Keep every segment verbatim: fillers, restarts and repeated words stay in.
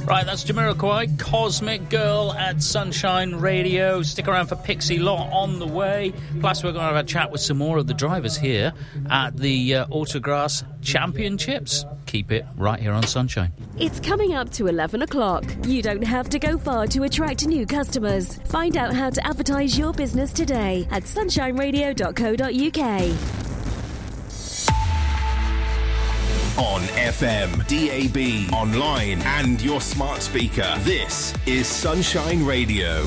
Right, that's Jamiroquai, Cosmic Girl at Sunshine Radio. Stick around for Pixie Lot on the way. Plus, we're going to have a chat with some more of the drivers here at the uh, Autograss Championships. Keep it right here on Sunshine. It's coming up to eleven o'clock. You don't have to go far to attract new customers. Find out how to advertise your business today at sunshine radio dot co dot uk. On F M, D A B, online and your smart speaker. This is Sunshine Radio.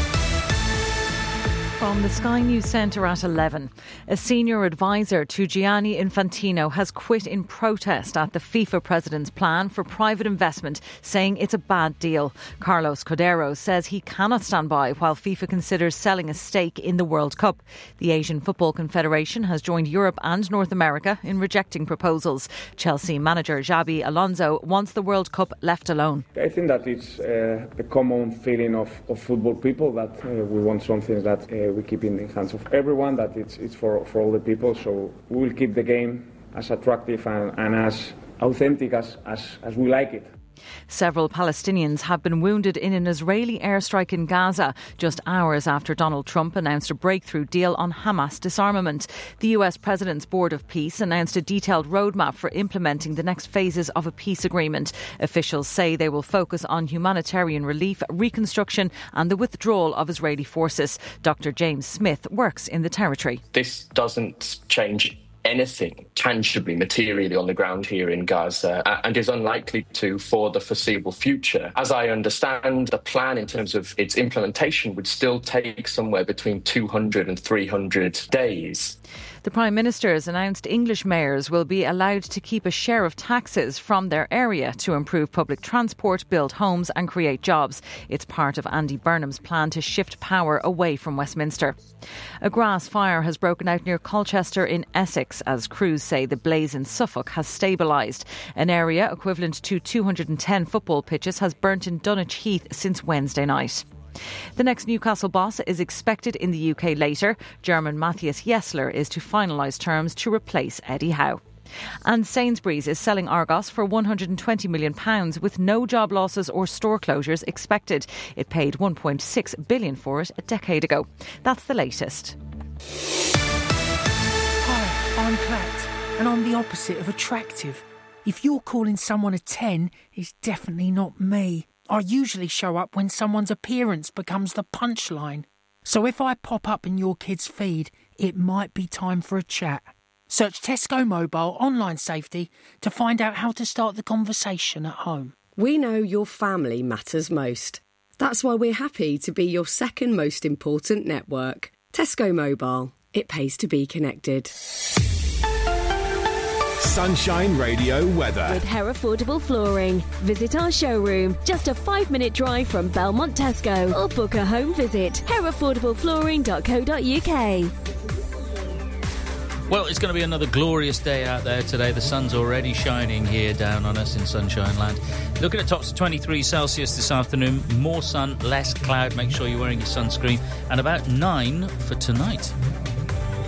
From the Sky News Centre at eleven, a senior advisor to Gianni Infantino has quit in protest at the FIFA president's plan for private investment, saying it's a bad deal. Carlos Cordero says he cannot stand by while FIFA considers selling a stake in the World Cup. The Asian Football Confederation has joined Europe and North America in rejecting proposals. Chelsea manager Xabi Alonso wants the World Cup left alone. I think that it's uh, a common feeling of, of football people that uh, we want something that uh, we keep in the hands of everyone, that it's it's for, for all the people. So we will keep the game as attractive and, and as authentic as, as, as we like it. Several Palestinians have been wounded in an Israeli airstrike in Gaza just hours after Donald Trump announced a breakthrough deal on Hamas disarmament. The U S President's Board of Peace announced a detailed roadmap for implementing the next phases of a peace agreement. Officials say they will focus on humanitarian relief, reconstruction and the withdrawal of Israeli forces. Doctor James Smith works in the territory. This doesn't change anything tangibly, materially on the ground here in Gaza, and is unlikely to for the foreseeable future. As I understand, the plan in terms of its implementation would still take somewhere between two hundred and three hundred days. The Prime Minister has announced English mayors will be allowed to keep a share of taxes from their area to improve public transport, build homes and create jobs. It's part of Andy Burnham's plan to shift power away from Westminster. A grass fire has broken out near Colchester in Essex as crews say the blaze in Suffolk has stabilised. An area equivalent to two hundred ten football pitches has burnt in Dunwich Heath since Wednesday night. The next Newcastle boss is expected in the U K later. German Matthias Jessler is to finalise terms to replace Eddie Howe. And Sainsbury's is selling Argos for one hundred twenty million pounds with no job losses or store closures expected. It paid one point six billion pounds for it a decade ago. That's the latest. Hi, I'm Platt, and I'm the opposite of attractive. If you're calling someone a ten, it's definitely not me. I usually show up when someone's appearance becomes the punchline. So if I pop up in your kid's feed, it might be time for a chat. Search Tesco Mobile Online Safety to find out how to start the conversation at home. We know your family matters most. That's why we're happy to be your second most important network. Tesco Mobile. It pays to be connected. Sunshine Radio weather. With Herefordable Flooring. Visit our showroom, just a five-minute drive from Belmont Tesco, or book a home visit. herefordable flooring dot co dot uk. Well, it's going to be another glorious day out there today. The sun's already shining here down on us in Sunshine Land. Looking at tops of twenty-three Celsius this afternoon. More sun, less cloud. Make sure you're wearing your sunscreen. And about nine for tonight.